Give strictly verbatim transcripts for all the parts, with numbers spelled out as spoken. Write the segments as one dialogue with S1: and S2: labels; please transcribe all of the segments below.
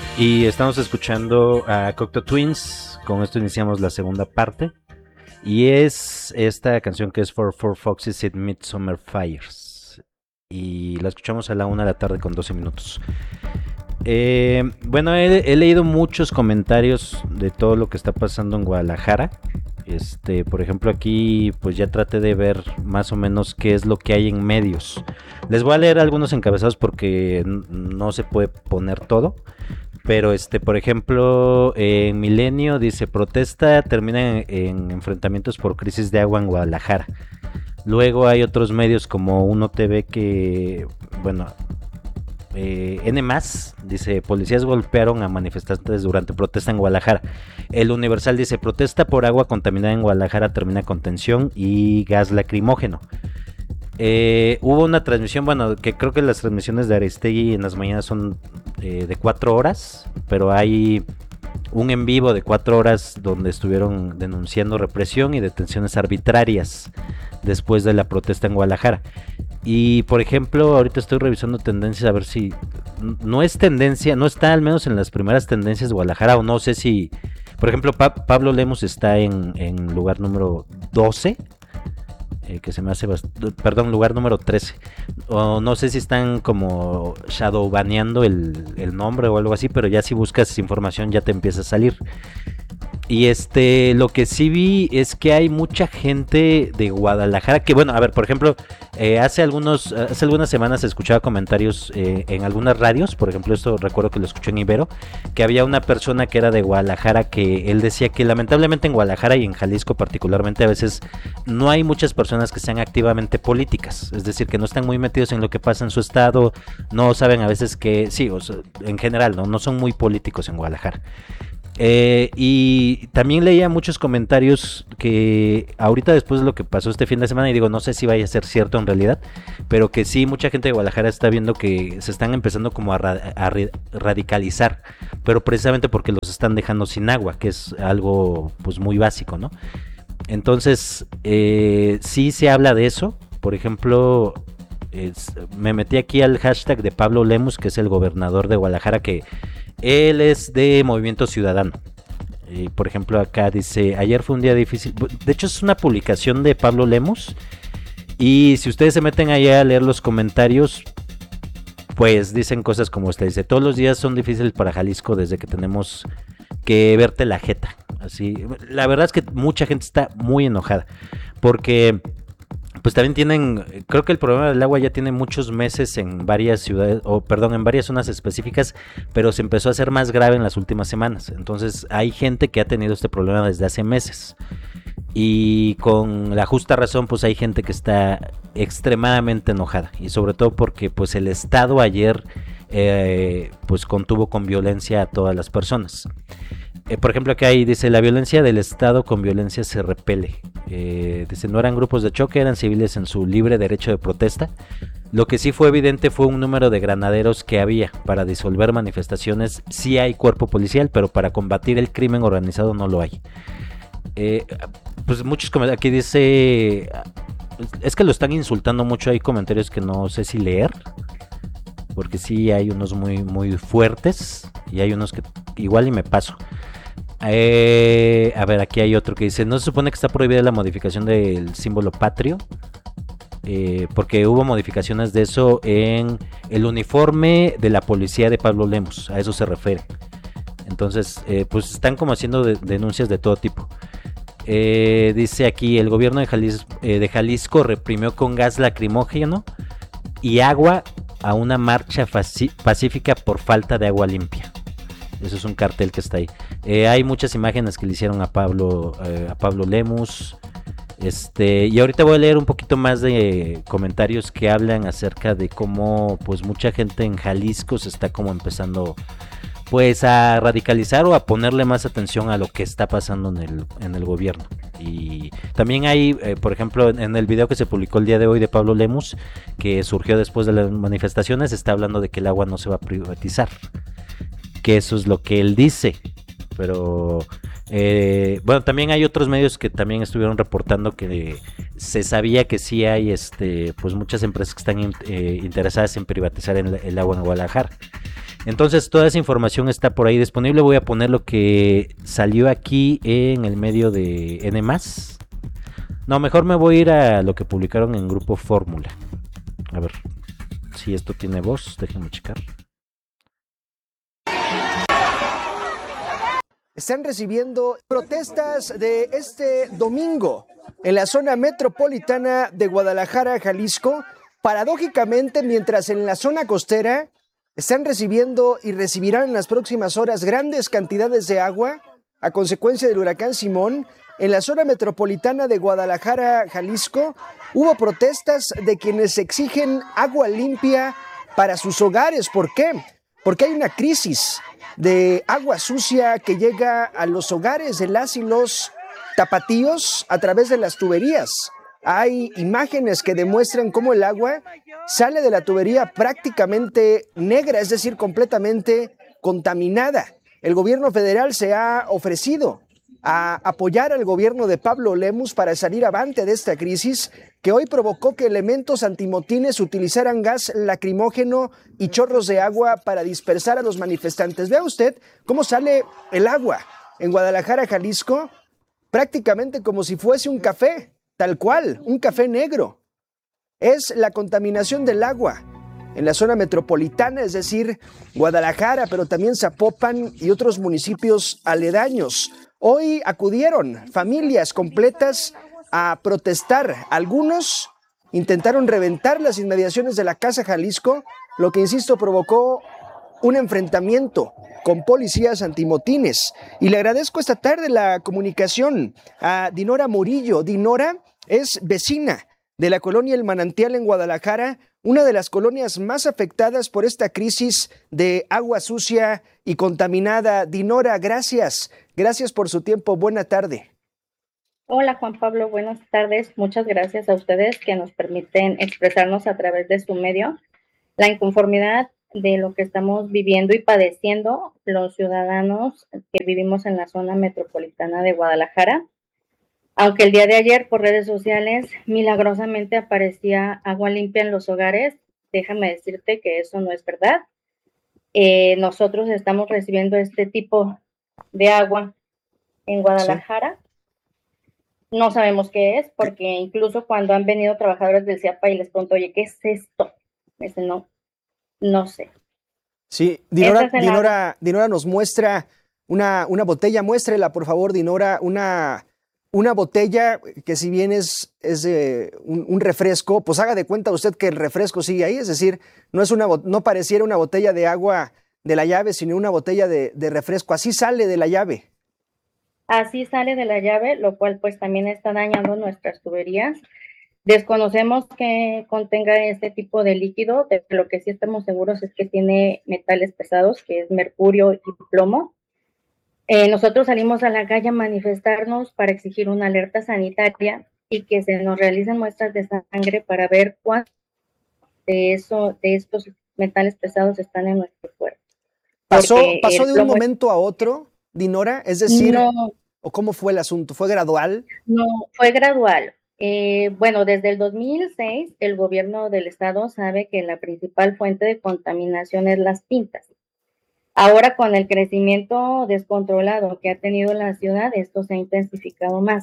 S1: Y estamos escuchando a Cocteau Twins. Con esto iniciamos la segunda parte. Y es esta canción que es For Four Foxes at Midsummer Fires. Y la escuchamos a la una de la tarde con doce minutos. Eh, bueno, he, he leído muchos comentarios de todo lo que está pasando en Guadalajara. Este, por ejemplo, aquí pues ya traté de ver más o menos qué es lo que hay en medios. Les voy a leer algunos encabezados porque no se puede poner todo. Pero este, por ejemplo, en Milenio dice: protesta termina en, en enfrentamientos por crisis de agua en Guadalajara. Luego hay otros medios como Uno T V que, bueno, eh, N más dice: policías golpearon a manifestantes durante protesta en Guadalajara. El Universal dice: protesta por agua contaminada en Guadalajara termina con tensión y gas lacrimógeno. Eh, hubo una transmisión, bueno, que creo que las transmisiones de Aristegui en las mañanas son eh, de cuatro horas, pero hay un en vivo de cuatro horas donde estuvieron denunciando represión y detenciones arbitrarias después de la protesta en Guadalajara. Y por ejemplo, ahorita estoy revisando tendencias a ver si no es tendencia, no está al menos en las primeras tendencias de Guadalajara, o no sé si, por ejemplo, pa- Pablo Lemus está en, en lugar número doce. Eh, que se me hace bast- perdón, lugar número trece. O no sé si están como shadowbaneando el, el nombre o algo así, pero ya si buscas información ya te empieza a salir. Y este, lo que sí vi es que hay mucha gente de Guadalajara que, bueno, a ver, por ejemplo, eh, hace algunos, hace algunas semanas escuchaba comentarios eh, en algunas radios, por ejemplo, esto recuerdo que lo escuché en Ibero, que había una persona que era de Guadalajara que él decía que lamentablemente en Guadalajara y en Jalisco particularmente a veces no hay muchas personas que sean activamente políticas, es decir, que no están muy metidos en lo que pasa en su estado, no saben a veces que, sí, o sea, en general, no, no son muy políticos en Guadalajara. Eh, y también leía muchos comentarios que ahorita después de lo que pasó este fin de semana, y digo, no sé si vaya a ser cierto en realidad, pero que sí, mucha gente de Guadalajara está viendo que se están empezando como a, ra- a re- radicalizar, pero precisamente porque los están dejando sin agua, que es algo pues muy básico, ¿no? Entonces, eh, sí se habla de eso, por ejemplo... Es, me metí aquí al hashtag de Pablo Lemus, que es el gobernador de Guadalajara, que él es de Movimiento Ciudadano. Y por ejemplo acá dice: ayer fue un día difícil. De hecho es una publicación de Pablo Lemus. Y si ustedes se meten allá a leer los comentarios, pues dicen cosas como esta. Dice: todos los días son difíciles para Jalisco desde que tenemos que verte la jeta. Así, la verdad es que mucha gente está muy enojada. Porque... pues también tienen, creo que el problema del agua ya tiene muchos meses en varias ciudades, o perdón, en varias zonas específicas, pero se empezó a hacer más grave en las últimas semanas. Entonces hay gente que ha tenido este problema desde hace meses. Y con la justa razón, pues hay gente que está extremadamente enojada. Y sobre todo porque pues el Estado ayer eh, pues contuvo con violencia a todas las personas. Eh, por ejemplo, aquí ahí dice: la violencia del Estado con violencia se repele. Eh, dice: no eran grupos de choque, eran civiles en su libre derecho de protesta. Lo que sí fue evidente fue un número de granaderos que había. Para disolver manifestaciones sí hay cuerpo policial, pero para combatir el crimen organizado no lo hay. Eh, pues muchos comentarios, aquí dice... es que lo están insultando mucho, hay comentarios que no sé si leer, porque sí hay unos muy, muy fuertes y hay unos que igual y me paso. Eh, a ver, aquí hay otro que dice: no se supone que está prohibida la modificación del símbolo patrio, eh, porque hubo modificaciones de eso en el uniforme de la policía de Pablo Lemus, a eso se refiere. Entonces, eh, pues están como haciendo de, denuncias de todo tipo. Eh, dice aquí: el gobierno de Jalisco, eh, de Jalisco reprimió con gas lacrimógeno y agua a una marcha faci- pacífica por falta de agua limpia. Eso es un cartel que está ahí. Eh, hay muchas imágenes que le hicieron a Pablo, eh, a Pablo Lemus. Este, y ahorita voy a leer un poquito más de comentarios que hablan acerca de cómo pues mucha gente en Jalisco se está como empezando pues a radicalizar o a ponerle más atención a lo que está pasando en el, en el gobierno. Y también hay, eh, por ejemplo, en, en el video que se publicó el día de hoy de Pablo Lemus, que surgió después de las manifestaciones, está hablando de que el agua no se va a privatizar, que eso es lo que él dice. Pero eh, bueno, también hay otros medios que también estuvieron reportando que se sabía que sí hay este pues muchas empresas que están eh, interesadas en privatizar el, el agua en Guadalajara. Entonces toda esa información está por ahí disponible. Voy a poner lo que salió aquí en el medio de N más. No, mejor me voy a ir a lo que publicaron en Grupo Fórmula. A ver si esto tiene voz, déjenme checar.
S2: Están recibiendo protestas de este domingo en la zona metropolitana de Guadalajara, Jalisco. Paradójicamente, mientras en la zona costera están recibiendo y recibirán en las próximas horas grandes cantidades de agua a consecuencia del huracán Simón, en la zona metropolitana de Guadalajara, Jalisco, hubo protestas de quienes exigen agua limpia para sus hogares. ¿Por qué? Porque hay una crisis de agua sucia que llega a los hogares de las y los tapatíos a través de las tuberías. Hay imágenes que demuestran cómo el agua sale de la tubería prácticamente negra, es decir, completamente contaminada. El gobierno federal se ha ofrecido a apoyar al gobierno de Pablo Lemus para salir avante de esta crisis que hoy provocó que elementos antimotines utilizaran gas lacrimógeno y chorros de agua para dispersar a los manifestantes. Vea usted cómo sale el agua en Guadalajara, Jalisco, prácticamente como si fuese un café, tal cual, un café negro. Es la contaminación del agua en la zona metropolitana, es decir, Guadalajara, pero también Zapopan y otros municipios aledaños. Hoy acudieron familias completas a protestar. Algunos intentaron reventar las inmediaciones de la Casa Jalisco, lo que, insisto, provocó un enfrentamiento con policías antimotines. Y le agradezco esta tarde la comunicación a Dinora Murillo. Dinora es vecina de la colonia El Manantial en Guadalajara, una de las colonias más afectadas por esta crisis de agua sucia y contaminada. Dinora, gracias. Gracias por su tiempo. Buena tarde.
S3: Hola Juan Pablo, buenas tardes. Muchas gracias a ustedes que nos permiten expresarnos a través de su medio la inconformidad de lo que estamos viviendo y padeciendo los ciudadanos que vivimos en la zona metropolitana de Guadalajara. Aunque el día de ayer por redes sociales milagrosamente aparecía agua limpia en los hogares, déjame decirte que eso no es verdad. Eh, nosotros estamos recibiendo este tipo de agua en Guadalajara. Sí. No sabemos qué es, porque incluso cuando han venido trabajadores del CIAPA y les pregunto, oye, ¿qué es esto? Ese no, no sé.
S2: Sí, Dinora, es Dinora, Dinora nos muestra una, una botella, muéstrela por favor, Dinora, una... Una botella que si bien es, es eh, un, un refresco, pues haga de cuenta usted que el refresco sigue ahí, es decir, no, es una, no pareciera una botella de agua de la llave, sino una botella de, de refresco, así sale de la llave.
S3: Así sale de la llave, lo cual pues también está dañando nuestras tuberías. Desconocemos que contenga este tipo de líquido, de lo que sí estamos seguros es que tiene metales pesados, que es mercurio y plomo. Eh, nosotros salimos a la calle a manifestarnos para exigir una alerta sanitaria y que se nos realicen muestras de sangre para ver cuántos de, eso, de estos metales pesados están en nuestro cuerpo.
S2: ¿Pasó, pasó de un momento es... a otro, Dinora? Es decir, no, ¿o cómo fue el asunto? ¿Fue gradual?
S3: No, fue gradual. Eh, bueno, desde el dos mil seis el gobierno del estado sabe que la principal fuente de contaminación es las pintas. Ahora con el crecimiento descontrolado que ha tenido la ciudad, esto se ha intensificado más.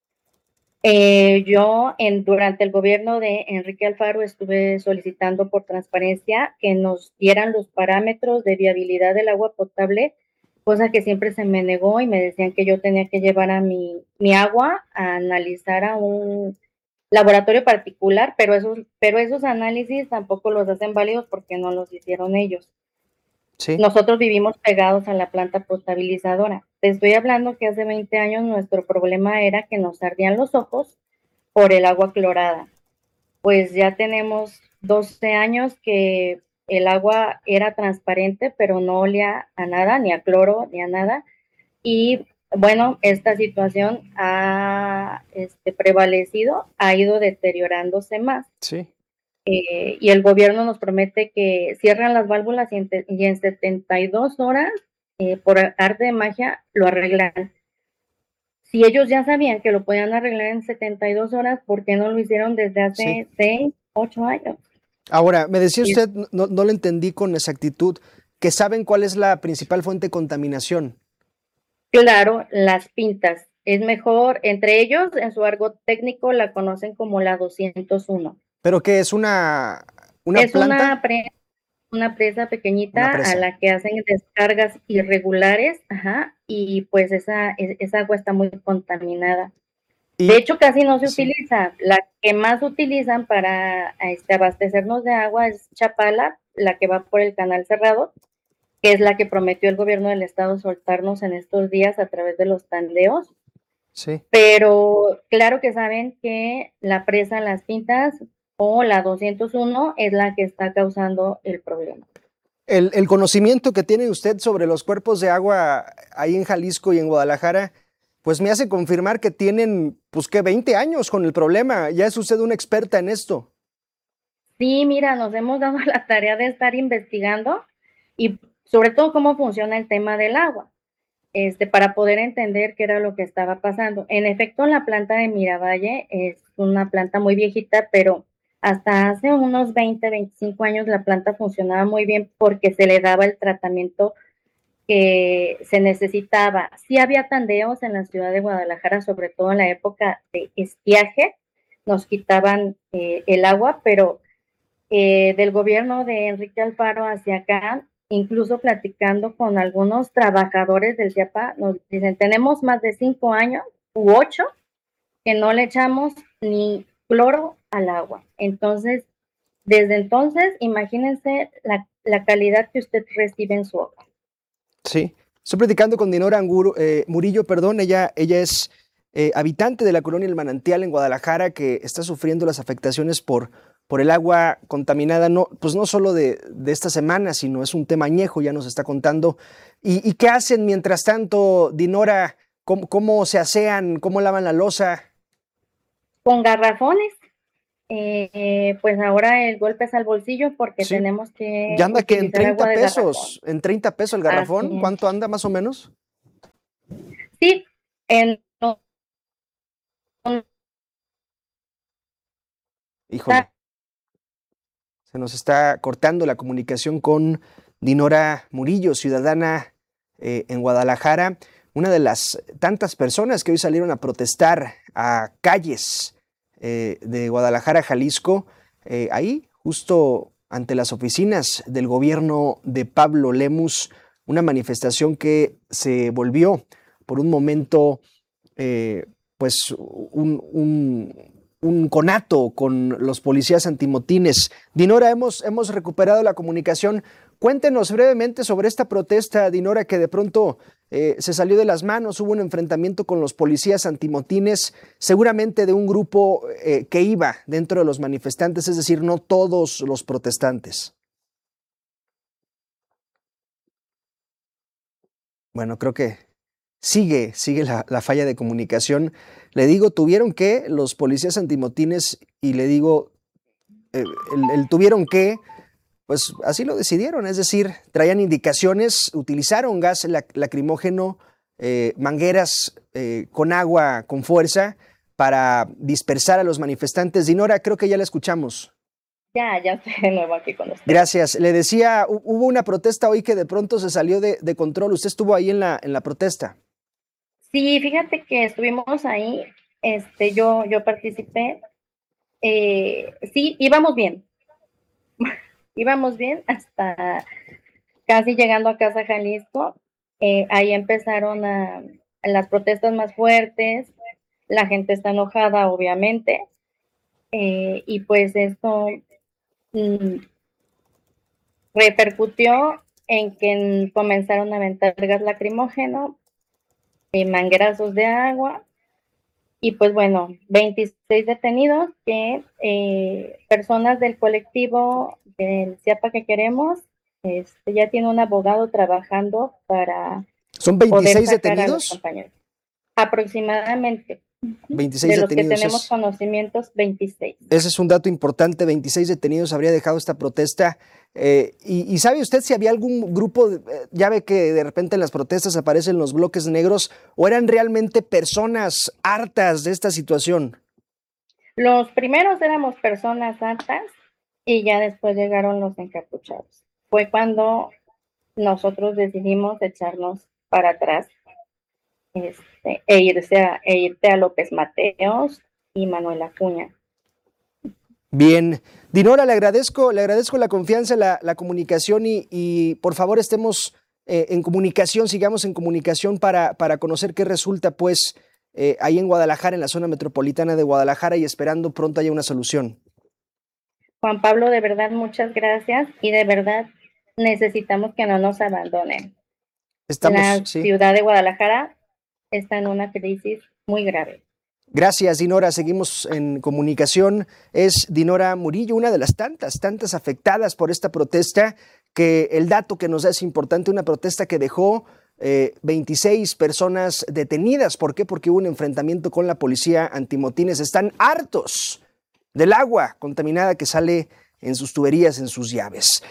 S3: Eh, yo en, durante el gobierno de Enrique Alfaro estuve solicitando por transparencia que nos dieran los parámetros de viabilidad del agua potable, cosa que siempre se me negó y me decían que yo tenía que llevar a mi, mi agua a analizar a un laboratorio particular, pero esos, pero esos análisis tampoco los hacen válidos porque no los hicieron ellos. Sí. Nosotros vivimos pegados a la planta potabilizadora. Te estoy hablando que hace veinte años nuestro problema era que nos ardían los ojos por el agua clorada. Pues ya tenemos doce años que el agua era transparente, pero no olía a nada, ni a cloro, ni a nada. Y bueno, esta situación ha este, prevalecido, ha ido deteriorándose más.
S2: Sí.
S3: Eh, y el gobierno nos promete que cierran las válvulas y en, te, y en setenta y dos horas, eh, por arte de magia, lo arreglan. Si ellos ya sabían que lo podían arreglar en setenta y dos horas, ¿por qué no lo hicieron desde hace sí. seis, ocho años?
S2: Ahora, me decía usted, no, no lo entendí con exactitud, que saben cuál es la principal fuente de contaminación.
S3: Claro, las pintas. Es mejor, entre ellos, en su argot técnico la conocen como la doscientos uno.
S2: ¿Pero qué es una, una
S3: es
S2: planta?
S3: Una, pre, una presa pequeñita
S2: una presa.
S3: a la que hacen descargas irregulares, ajá, y pues esa, esa agua está muy contaminada. Y, de hecho, casi no se sí. utiliza. La que más utilizan para este, abastecernos de agua es Chapala, la que va por el Canal Cerrado, que es la que prometió el gobierno del estado soltarnos en estos días a través de los tandeos.
S2: Sí.
S3: Pero claro que saben que la presa Las Pintas o la doscientos uno es la que está causando el problema.
S2: El, el conocimiento que tiene usted sobre los cuerpos de agua ahí en Jalisco y en Guadalajara, pues me hace confirmar que tienen, pues que veinte años con el problema. Ya es usted una experta en esto.
S3: Sí, mira, nos hemos dado la tarea de estar investigando y sobre todo cómo funciona el tema del agua, este, para poder entender qué era lo que estaba pasando. En efecto, la planta de Miravalle es una planta muy viejita, pero hasta hace unos veinte, veinticinco años la planta funcionaba muy bien porque se le daba el tratamiento que se necesitaba. Sí había tandeos en la ciudad de Guadalajara, sobre todo en la época de estiaje, nos quitaban eh, el agua, pero eh, del gobierno de Enrique Alfaro hacia acá, incluso platicando con algunos trabajadores del CIAPA, nos dicen, tenemos más de cinco años u ocho que no le echamos ni cloro al agua. Entonces, desde entonces, imagínense la, la calidad que usted recibe en su agua.
S2: Sí, estoy platicando con Dinora Anguro, eh, Murillo, perdón, ella, ella es eh, habitante de la colonia El Manantial en Guadalajara, que está sufriendo las afectaciones por, por el agua contaminada, no, pues no solo de, de esta semana, sino es un tema añejo, ya nos está contando. ¿Y, y qué hacen mientras tanto, Dinora? ¿Cómo, cómo se asean? ¿Cómo lavan la loza?
S3: Con garrafones. Eh, pues ahora el golpe es al bolsillo porque sí. tenemos que
S2: ya anda que en treinta pesos, en treinta pesos el garrafón. ¿Cuánto anda más o menos?
S3: Sí, en
S2: híjole, se nos está cortando la comunicación con Dinora Murillo, ciudadana eh, en Guadalajara, una de las tantas personas que hoy salieron a protestar a calles eh, de Guadalajara, Jalisco, eh, ahí justo ante las oficinas del gobierno de Pablo Lemus, una manifestación que se volvió por un momento eh, pues un, un, un conato con los policías antimotines. Dinora, hemos, hemos recuperado la comunicación. Cuéntenos brevemente sobre esta protesta, Dinora, que de pronto eh, se salió de las manos, hubo un enfrentamiento con los policías antimotines, seguramente de un grupo eh, que iba dentro de los manifestantes, es decir, no todos los protestantes. Bueno, creo que sigue, sigue la, la falla de comunicación. Le digo, tuvieron que los policías antimotines, y le digo, eh, el, el tuvieron que, pues así lo decidieron, es decir, traían indicaciones, utilizaron gas lacrimógeno, eh, mangueras eh, con agua, con fuerza, para dispersar a los manifestantes. Dinora, creo que ya la escuchamos.
S3: Ya, ya estoy de nuevo aquí con usted.
S2: Gracias. Le decía, hubo una protesta hoy que de pronto se salió de, de control. ¿Usted estuvo ahí en la, en la protesta?
S3: Sí, fíjate que estuvimos ahí, este, yo, yo participé. Eh, sí, íbamos bien. íbamos bien hasta casi llegando a Casa Jalisco. Eh, ahí empezaron a, a las protestas más fuertes. La gente está enojada, obviamente. Eh, y pues esto mm, repercutió en que comenzaron a aventar gas lacrimógeno, eh, manguerazos de agua. Y pues bueno, veintiséis detenidos que eh, personas del colectivo del CIAPA que queremos, este, ya tiene un abogado trabajando para...
S2: ¿Son veintiséis detenidos?
S3: Aproximadamente.
S2: veintiséis
S3: de los
S2: detenidos.
S3: que tenemos conocimientos, veintiséis.
S2: Ese es un dato importante, veintiséis detenidos habría dejado esta protesta. Eh, y, y ¿sabe usted si había algún grupo, de, eh, ya ve que de repente en las protestas aparecen los bloques negros, o eran realmente personas hartas de esta situación?
S3: Los primeros éramos personas hartas y ya después llegaron los encapuchados. Fue cuando nosotros decidimos echarnos para atrás este, e, irse a, e irte a López Mateos y Manuel Acuña.
S2: Bien, Dinora, le agradezco, le agradezco la confianza, la, la comunicación y, y por favor estemos eh, en comunicación, sigamos en comunicación para, para conocer qué resulta pues eh, ahí en Guadalajara, en la zona metropolitana de Guadalajara y esperando pronto haya una solución.
S3: Juan Pablo, de verdad muchas gracias y de verdad necesitamos que no nos abandonen.
S2: Estamos,
S3: la
S2: sí.
S3: ciudad de Guadalajara está en una crisis muy grave.
S2: Gracias, Dinora. Seguimos en comunicación. Es Dinora Murillo, una de las tantas, tantas afectadas por esta protesta, que el dato que nos da es importante, una protesta que dejó eh, veintiséis personas detenidas. ¿Por qué? Porque hubo un enfrentamiento con la policía antimotines. Están hartos del agua contaminada que sale en sus tuberías, en sus llaves.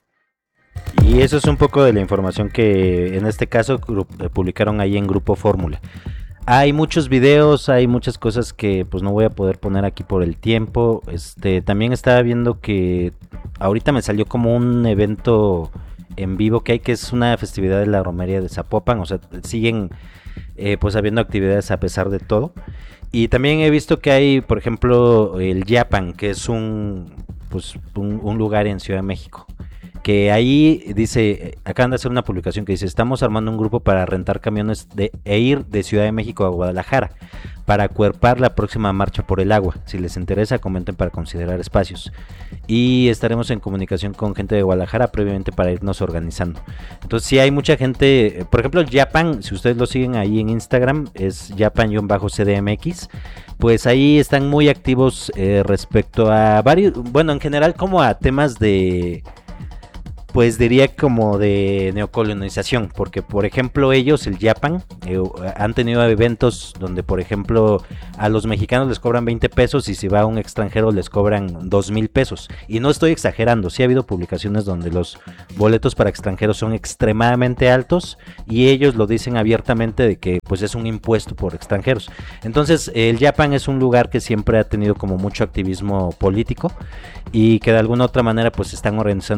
S1: Y eso es un poco de la información que en este caso publicaron ahí en Grupo Fórmula. Hay muchos videos, hay muchas cosas que pues no voy a poder poner aquí por el tiempo. Este, también estaba viendo que ahorita me salió como un evento en vivo que hay, que es una festividad de la romería de Zapopan. O sea, siguen eh, pues habiendo actividades a pesar de todo. Y también he visto que hay, por ejemplo, el Yapan, que es un pues un, un lugar en Ciudad de México, que ahí dice, acaban de hacer una publicación que dice: estamos armando un grupo para rentar camiones de, e ir de Ciudad de México a Guadalajara para acuerpar la próxima marcha por el agua. Si les interesa, comenten para considerar espacios. Y estaremos en comunicación con gente de Guadalajara previamente para irnos organizando. Entonces sí hay mucha gente, por ejemplo el Japan, si ustedes lo siguen ahí en Instagram, es Japan-C D M X, pues ahí están muy activos eh, respecto a varios, bueno, en general como a temas de... pues diría como de neocolonización, porque por ejemplo ellos, el Japan, eh, han tenido eventos donde por ejemplo a los mexicanos les cobran veinte pesos y si va a un extranjero les cobran dos mil pesos, y no estoy exagerando, sí ha habido publicaciones donde los boletos para extranjeros son extremadamente altos y ellos lo dicen abiertamente de que pues es un impuesto por extranjeros. Entonces el Japan es un lugar que siempre ha tenido como mucho activismo político y que de alguna otra manera pues están organizando